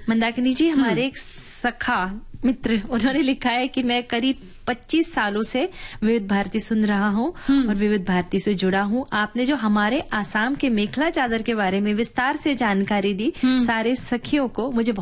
मंदाकिनी जी, हमारे एक सखा मित्र, उन्होंने लिखा है कि मैं करीब 25 सालों से विविध भारती सुन रहा हूँ और विविध भारती से जुड़ा हूँ। आपने जो हमारे आसाम के मेखला चादर के बारे में विस्तार से जानकारी दी सारे सखियों को, मुझे